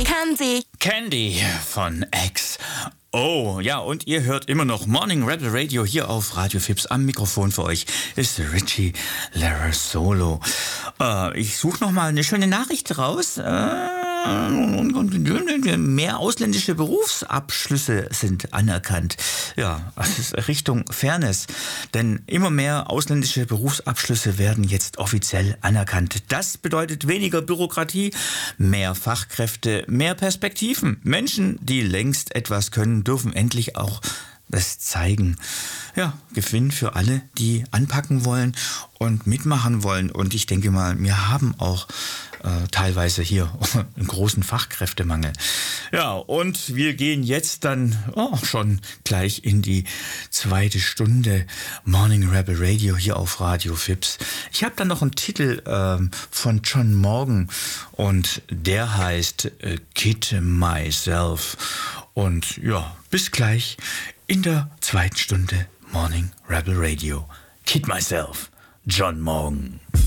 Candy von X. Oh, ja, und ihr hört immer noch Morning Rebel Radio hier auf Radio Fips. Am Mikrofon für euch ist Richie Larasolo. Ich suche noch mal eine schöne Nachricht raus. Mehr ausländische Berufsabschlüsse sind anerkannt. Ja, das ist Richtung Fairness. Denn immer mehr ausländische Berufsabschlüsse werden jetzt offiziell anerkannt. Das bedeutet weniger Bürokratie, mehr Fachkräfte, mehr Perspektiven. Menschen, die längst etwas können, dürfen endlich auch das zeigen. Ja, Gewinn für alle, die anpacken wollen und mitmachen wollen. Und ich denke mal, wir haben auch teilweise hier einen großen Fachkräftemangel. Ja, und wir gehen jetzt dann schon gleich in die zweite Stunde Morning Rebel Radio hier auf Radio Fips. Ich habe dann noch einen Titel von John Morgan und der heißt Kid Myself. Und ja, bis gleich in der zweiten Stunde Morning Rebel Radio. Kid Myself, John Morgan.